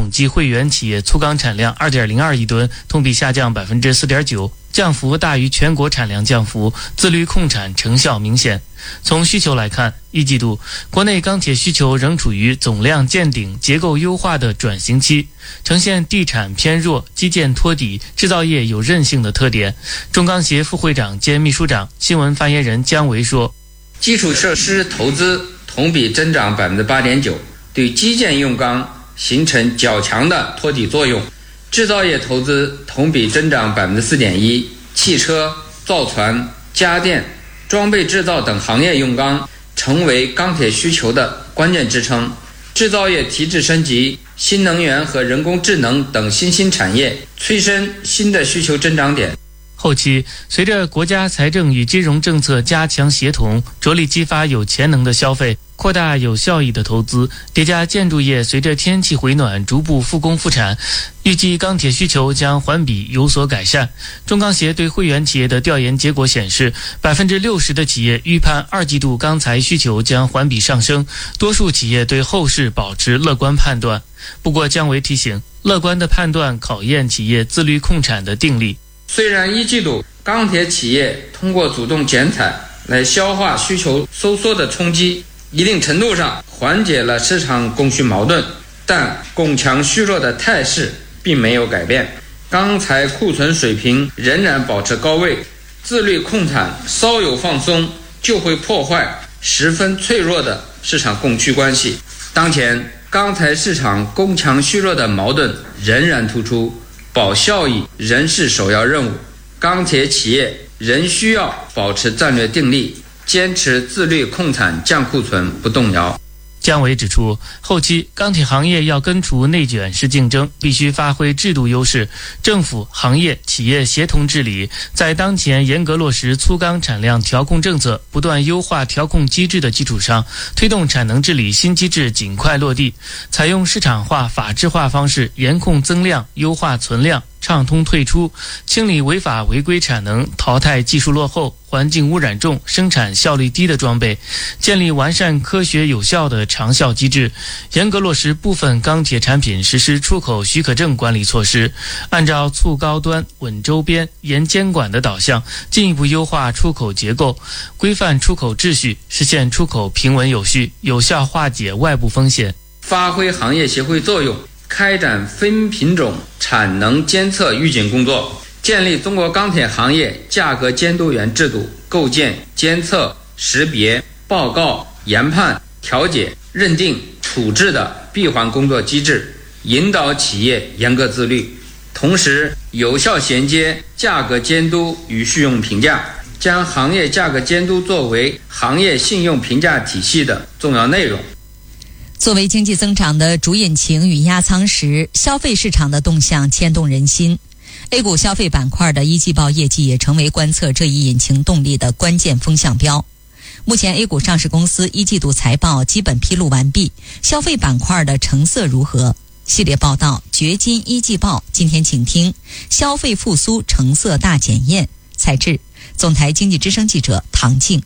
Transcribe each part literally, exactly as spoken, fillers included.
统计汇源企业粗钢产量 二点零二亿吨，同比下降 百分之四点九， 降幅大于全国产量降幅，自律控产成效明显。从需求来看，一季度国内钢铁需求仍处于总量见顶、结构优化的转型期，呈现地产偏弱、基建托底、制造业有韧性的特点。中钢协副会长兼秘书长、新闻发言人姜维说， 基础设施投资同比增长 百分之八点九， 对基建用钢形成较强的托底作用。制造业投资同比增长 百分之四点一， 汽车、造船、家电、装备制造等行业用钢成为钢铁需求的关键支撑。制造业提质升级、新能源和人工智能等新兴产业催生新的需求增长点。 后期，随着国家财政与金融政策加强协同，着力激发有潜能的消费，扩大有效益的投资，叠加建筑业随着天气回暖逐步复工复产，预计钢铁需求将环比有所改善。中钢协对汇源企业的调研结果显示， 百分之六十 的企业预判二季度钢材需求将环比上升，多数企业对后市保持乐观判断。不过姜维提醒，乐观的判断考验企业自律控产的定力。 虽然一季度钢铁企业通过主动减产来消化需求收缩的冲击，一定程度上缓解了市场供需矛盾，但供强虚弱的态势并没有改变，钢材库存水平仍然保持高位，自律控产稍有放松就会破坏十分脆弱的市场供需关系。当前钢材市场供强虚弱的矛盾仍然突出，保效益仍是首要任务，钢铁企业仍需要保持战略定力，坚持自律控产降库存不动摇。 姜维指出，后期钢铁行业要根除内卷式竞争，必须发挥制度优势，政府、行业、企业协同治理，在当前严格落实粗钢产量调控政策，不断优化调控机制的基础上，推动产能治理新机制尽快落地，采用市场化、法治化方式严控增量，优化存量，畅通退出，清理违法违规产能，淘汰技术落后、环境污染重、生产效率低的装备，建立完善科学有效的长效机制，严格落实部分钢铁产品实施出口许可证管理措施，按照促高端、稳周边、严监管的导向，进一步优化出口结构，规范出口秩序，实现出口平稳有序，有效化解外部风险， 发挥行业协会作用，开展分品种产能监测预警工作，建立中国钢铁行业价格监督员制度，构建监测、识别、报告、研判、调解、认定、处置的闭环工作机制，引导企业严格自律，同时有效衔接价格监督与信用评价，将行业价格监督作为行业信用评价体系的重要内容。 作为经济增长的主引擎与压舱石，消费市场的动向牵动人心。A 股消费板块的一季报业绩也成为观测这一引擎动力的关键风向标。目前 A 股上市公司一季度财报基本披露完毕，消费板块的成色如何？系列报道掘金一季报，今天请听消费复苏成色大检验。采制总台经济之声记者唐静。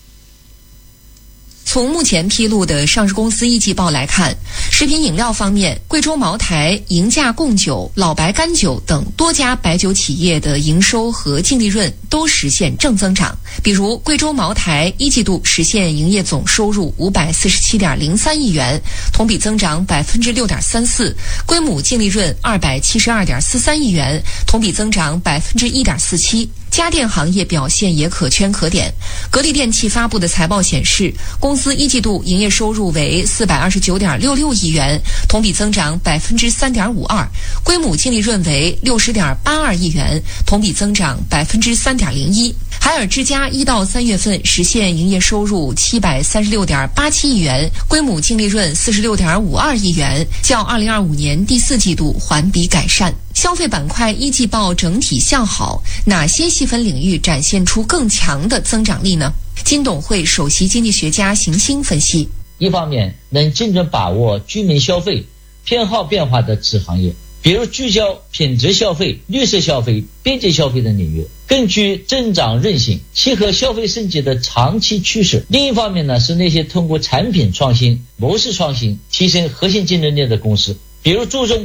从目前披露的上市公司一季报来看，食品饮料方面，贵州茅台、迎驾贡酒、老白干酒等多家白酒企业的营收和净利润都实现正增长。比如贵州茅台一季度实现营业总收入五百四十七点零三亿元，同比增长百分之六点三四，归母净利润二百七十二点四三亿元，同比增长百分之一点四七。家电行业表现也可圈可点。格力电器发布的财报显示，公司一季度营业收入为四百二十九点六六亿元，同比增长百分之三点五二，归母净利润为六十点八二亿元，同比增长百分之三点零一。海尔之家一到三月份实现营业收入七百三十六点八七亿元，归母净利润四十六点五二亿元，较二零二五年第四季度环比改善。消费板块一季报整体向好，哪些细分领域展现出更强的增长力呢？金董会首席经济学家邢星分析， 一方面能精准把握居民消费偏好变化的子行业，比如聚焦品质消费、绿色消费、便捷消费等领域，更具增长韧性，契合消费升级的长期趋势。另一方面呢，是那些通过产品创新、模式创新提升核心竞争力的公司，比如注重